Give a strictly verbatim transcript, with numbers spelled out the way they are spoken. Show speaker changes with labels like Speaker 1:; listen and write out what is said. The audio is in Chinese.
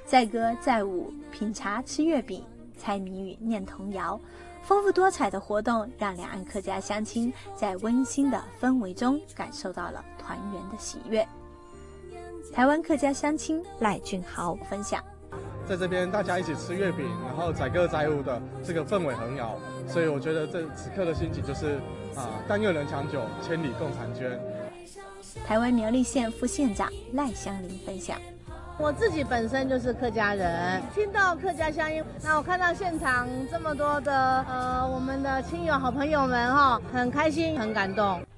Speaker 1: 载歌载舞，品茶吃月饼，猜谜语念童谣，丰富多彩的活动让两岸客家乡亲在温馨的氛围中感受到了团圆的喜悦。台湾客家乡亲赖俊豪分享，
Speaker 2: 在这边大家一起吃月饼，然后载歌载舞的这个氛围很好，所以我觉得这此刻的心情就是啊，但愿人长久，千里共婵娟。
Speaker 1: 台湾苗栗县副县长赖香林分享，
Speaker 3: 我自己本身就是客家人，听到客家乡音，那我看到现场这么多的呃我们的亲友好朋友们哈、哦，很开心，很感动。